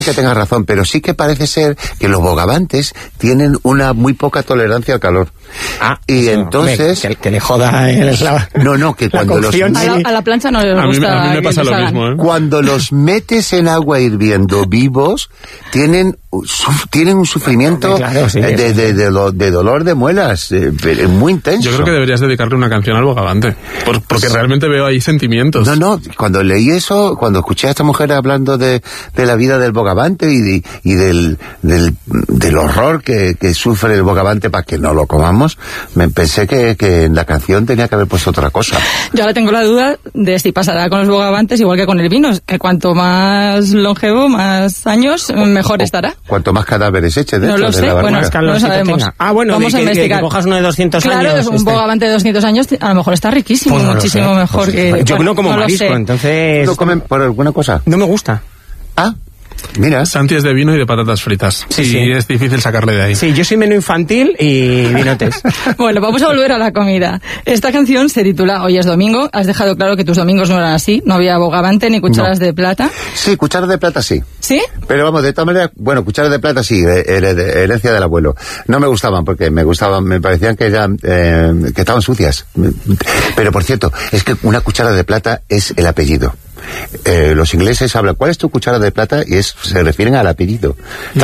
que tengas razón, pero sí que parece ser que los bogavantes tienen una muy poca tolerancia al calor. Y entonces... Que le joda No, que cuando los... A la plancha no les gusta. A mí me pasa lo mismo, ¿eh? Cuando los metes en agua hirviendo vivos, tienen un sufrimiento de dolor de muelas muy intenso. Yo creo que deberías dedicarle una canción al bogavante, porque realmente veo ahí sentimientos. No, cuando leí eso, cuando escuché a esta mujer hablando de la vida del bogavante y del horror que sufre el bogavante para que no lo comamos, me pensé que en la canción tenía que haber puesto otra cosa. Yo ahora tengo la duda de si pasará con los bogavantes igual que con el vino, que cuanto más longevo, más años, mejor estará. Cuanto más cadáveres eches no lo sé, bueno, no lo sabemos. Vamos a investigar. Que cojas uno de 200 años. Claro, un bogavante de 200 años a lo mejor está riquísimo, pues muchísimo mejor que... Yo no como marisco, entonces... ¿No comen por alguna cosa? No me gusta. Mira. Santi es de vino y de patatas fritas. Sí. Es difícil sacarle de ahí. Sí, yo soy menú infantil y vinotes. Bueno, vamos a volver a la comida. Esta canción se titula Hoy es domingo. Has dejado claro que tus domingos no eran así. No había bogavante ni cucharas de plata. Sí, cucharas de plata sí. ¿Sí? Pero vamos, de todas maneras, bueno, cucharas de plata sí, herencia del abuelo. No me gustaban porque me parecían que estaban sucias. Pero por cierto, es que una cuchara de plata es el apellido. Los ingleses hablan, ¿cuál es tu cuchara de plata? Y se refieren al apellido.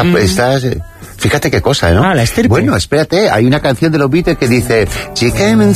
Fíjate qué cosa, ¿no? La estirpe. Bueno, espérate, hay una canción de los Beatles que dice She came in